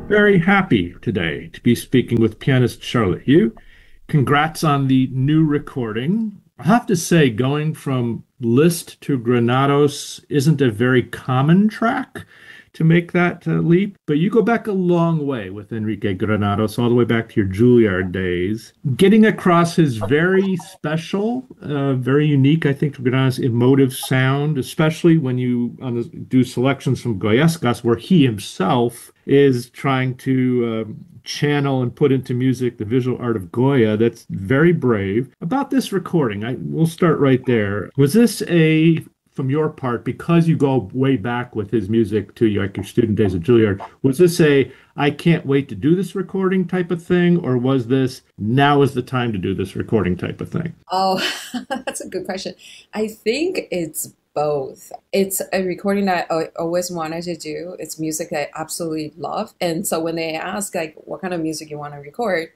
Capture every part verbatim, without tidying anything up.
Very happy today to be speaking with pianist Charlotte Yu. Congrats on the new recording. I have to say, going from Liszt to Granados isn't a very common track to make that uh, leap, but you go back a long way with Enrique Granados, all the way back to your Juilliard days. Getting across his very special, uh, very unique, I think, Granados emotive sound, especially when you on the, do selections from Goyescas, where he himself is trying to uh, channel and put into music the visual art of Goya. That's very brave. About this recording, I we'll start right there. Was this a from your part, because you go way back with his music to like your student days at Juilliard, was this a I can't wait to do this recording type of thing, or was this now is the time to do this recording type of thing? Oh, that's a good question. I think it's both. It's a recording that I always wanted to do. It's music I absolutely love. And so when they ask like what kind of music you want to record,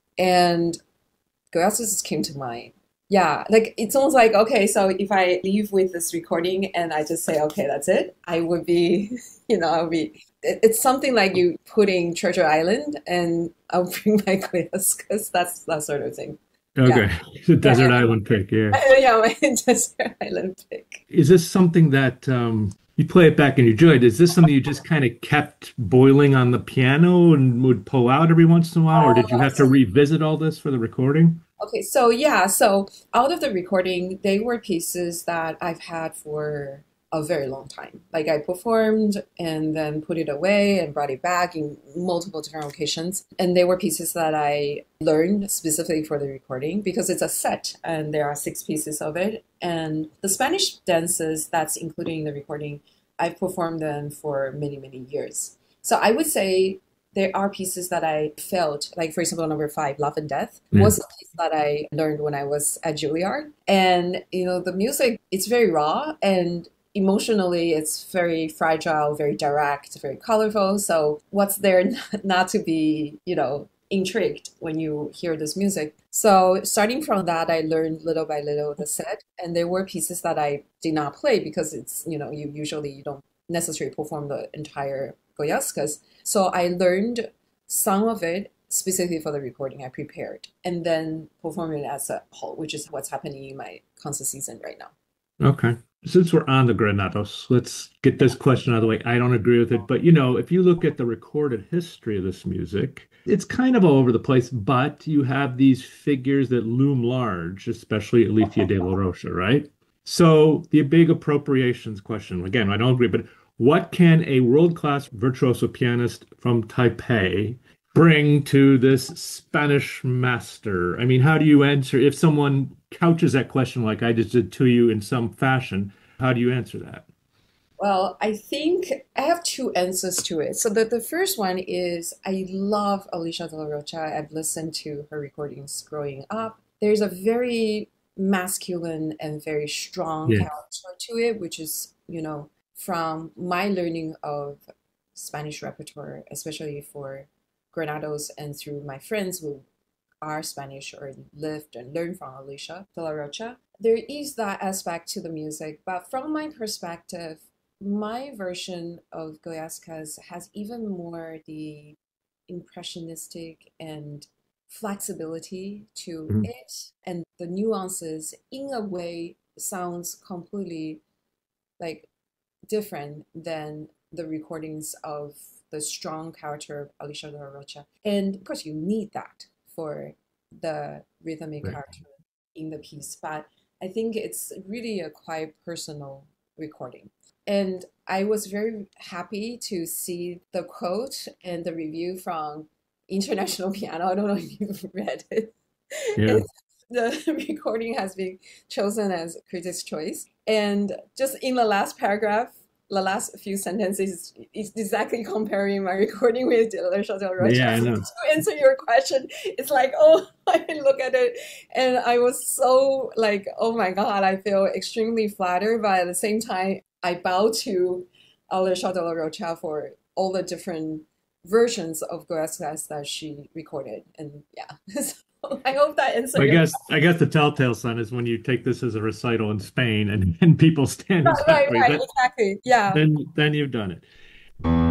and Goyasas just came to mind. Yeah, like it's almost like, okay, so if I leave with this recording and I just say, okay, that's it, I would be, you know, I would be, it- it's something like you putting Treasure Island and I'll bring my Goyaskas, that's that sort of thing. Yeah. Okay, the Yeah. Desert Island pick, yeah. Yeah, my Desert Island pick. Is this something that um, you play it back and you enjoyed? Is this something you just kind of kept boiling on the piano and would pull out every once in a while, or did you Oh, have to revisit all this for the recording? okay, so yeah, so out of the recording, they were pieces that I've had for a very long time. Like I performed and then put it away and brought it back in multiple different occasions. And they were pieces that I learned specifically for the recording because it's a set and there are six pieces of it. And the Spanish dances that's included in the recording, I've performed them for many, many years. So I would say there are pieces that I felt, like for example, number five, Love and Death, Yeah. was a piece that I learned when I was at Juilliard. And, you know, the music, it's very raw and emotionally it's very fragile, very direct, very colorful. So what's there not to be, you know, intrigued when you hear this music? So starting from that, I learned little by little the set. And there were pieces that I did not play because it's, you know, you usually you don't necessarily perform the entire Goyaskas. So I learned some of it specifically for the recording I prepared and then perform it as a whole, which is what's happening in my concert season right now. Okay. Since we're on the Granados, let's get this question out of the way. I don't agree with it, but you know, if you look at the recorded history of this music, it's kind of all over the place, but you have these figures that loom large, especially Alicia de la Rocha, right? So the big appropriations question, again, I don't agree, but what can a world-class virtuoso pianist from Taipei bring to this Spanish master? I mean, how do you answer if someone couches that question like I just did to you in some fashion? How do you answer that? Well, I think I have two answers to it. So the, the first one is I love Alicia de la Rocha. I've listened to her recordings growing up. There's a very masculine and very strong Yeah. character to it, which is, you know, from my learning of Spanish repertoire, especially for Granados and through my friends who are Spanish or lived and learned from Alicia de la Rocha. There is that aspect to the music, but from my perspective, my version of Goyaskas has even more the impressionistic and flexibility to Mhm. it, and the nuances in a way sounds completely like different than the recordings of the strong character of Alicia de la Rocha. And of course, you need that for the rhythmic Right. character in the piece. But I think it's really a quite personal recording. And I was very happy to see the quote and the review from International Piano. I don't know if you've read it. Yeah. It's, the recording has been chosen as Critics' Choice. And just in the last paragraph, the last few sentences is exactly comparing my recording with Alicia Del Rocha. Yeah, I know. To answer your question, it's like, oh, I look at it and I was so like, oh my God, I feel extremely flattered, but at the same time, I bow to Alicia De La Rocha for all the different versions of Goyaskas that she recorded. And yeah, so I hope that answered I your guess I guess the telltale sign is when you take this as a recital in Spain and, and people stand question. Right, sideways. right, That, exactly. Yeah. then then you've done it.